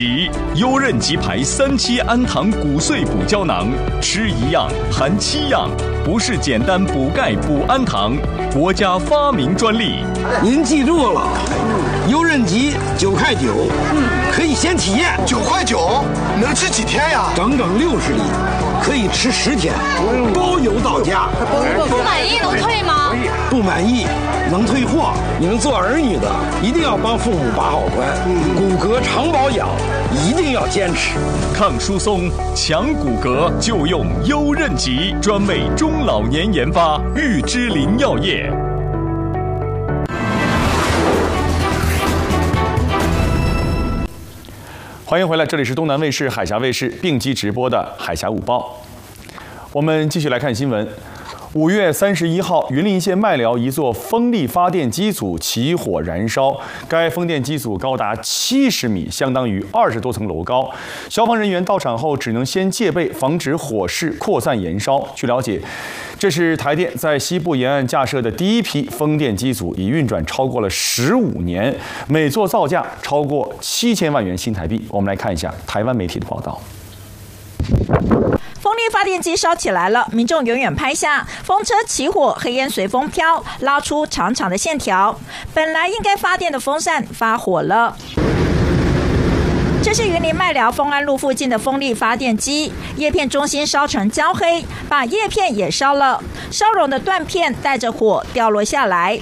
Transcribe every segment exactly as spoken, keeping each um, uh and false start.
优韧吉牌三七氨糖骨碎补胶囊，吃一样含七样，不是简单补钙补氨糖，国家发明专利。 您记住了，优韧吉九块九，嗯，可以先体验。 九块九能吃几天呀？ 整整六十粒，可以吃十天，包邮到家。 不满意能退吗？ 不满意能退货。你们做儿女的一定要帮父母把好关，骨骼常保养一定要坚持。 抗疏松、强骨骼就用优韧吉，专为中老年研发，玉芝林药业。欢迎回来，这里是东南卫视、海峡卫视并机直播的《海峡午报》。我们继续来看新闻。五月三十一号，云林县麦寮一座风力发电机组起火燃烧，该风电机组高达七十米，相当于二十多层楼高。消防人员到场后，只能先戒备，防止火势扩散延烧。据了解，这是台电在西部沿岸架设的第一批风电机组，已运转超过了十五年，每座造价超过七千万元新台币。我们来看一下台湾媒体的报道。 风力发电机烧起来了，民众远远拍下风车起火，黑烟随风飘，拉出长长的线条。本来应该发电的风扇发火了。这是云林麦寮丰安路附近的风力发电机，叶片中心烧成焦黑，把叶片也烧了，烧融的断片带着火掉落下来。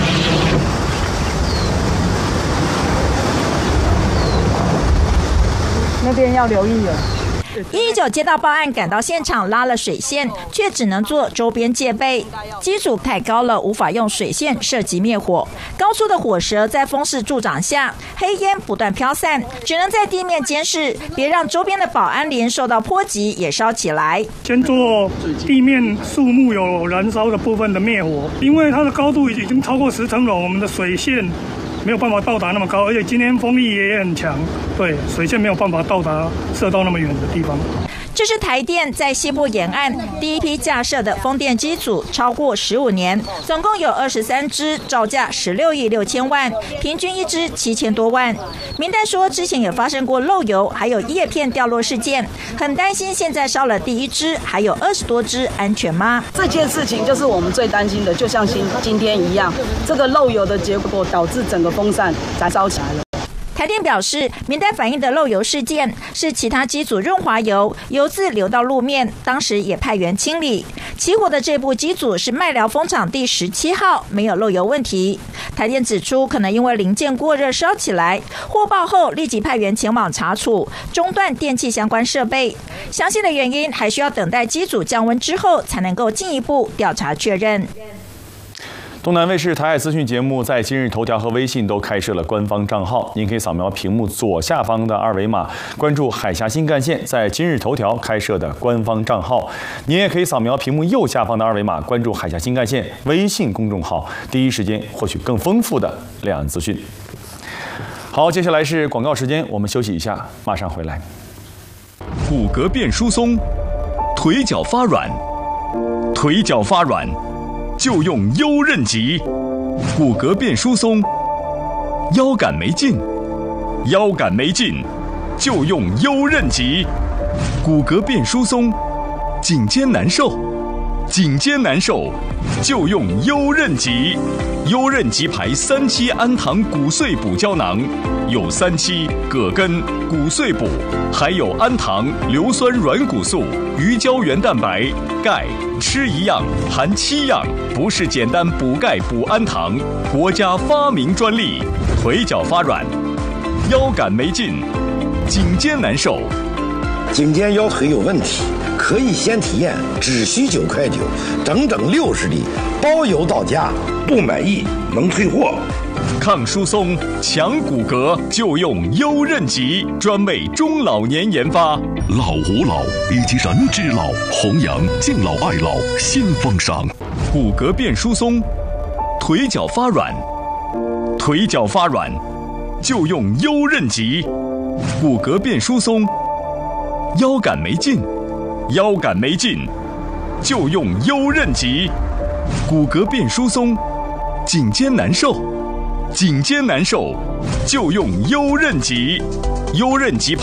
那边要留意了。 一一九接到报案，赶到现场拉了水线，却只能做周边戒备。机组太高了，无法用水线射击灭火。高处的火舌在风势助长下，黑烟不断飘散，只能在地面监视，别让周边的保安林受到波及也烧起来。 先做地面树木有燃烧的部分的灭火，因为它的高度已经超过十层楼，我们的水线没有办法到达那么高，而且今天风力也很强，对，水线没有办法到达射到那么远的地方。 这是台电在西部沿岸第一批架设的风电机组，超过十五年，总共有二十三支，造价十六亿六千万，平均一支七千多万。民代说，之前也发生过漏油，还有叶片掉落事件，很担心现在烧了第一支，还有二十多支，安全吗？ 这件事情就是我们最担心的，就像今今天一样，这个漏油的结果导致整个风扇燃烧起来了。 台电表示，民代反映的漏油事件是其他机组润滑油油渍流到路面，当时也派员清理。起火的这部机组是麦寮风场第十七号，没有漏油问题。台电指出，可能因为零件过热烧起来，获报后立即派员前往查处，中断电器相关设备。详细的原因还需要等待机组降温之后，才能够进一步调查确认。 东南卫视台海资讯节目在今日头条和微信都开设了官方账号，您可以扫描屏幕左下方的二维码，关注海峡新干线在今日头条开设的官方账号。您也可以扫描屏幕右下方的二维码，关注海峡新干线微信公众号，第一时间获取更丰富的两岸资讯。好，接下来是广告时间，我们休息一下，马上回来。骨骼变疏松，腿脚发软，腿脚发软。就用优韧吉，骨骼变疏松；腰杆没劲，腰杆没劲，就用优韧吉，骨骼变疏松；颈肩难受，颈肩难受，就用优韧吉。优韧吉牌三七氨糖骨碎补胶囊，有三七、葛根、骨碎补，还有氨糖、硫酸软骨素、鱼胶原蛋白、钙，吃一样含七样，不是简单补钙补氨糖，国家发明专利。腿脚发软，腰杆没劲，颈肩难受， 颈肩腰腿有问题，可以先体验，只需九块九，整整六十粒，包邮到家。不满意能退货。 抗疏松、强骨骼就用优韧吉，专为中老年研发。 老吾老以及人之老，弘扬敬老爱老新风尚。 骨骼变疏松，腿脚发软，腿脚发软就用优韧吉。骨骼变疏松，腰杆没劲，腰杆没劲就用优韧吉。骨骼变疏松，颈肩难受， 颈肩难受，就用优韧极。优韧极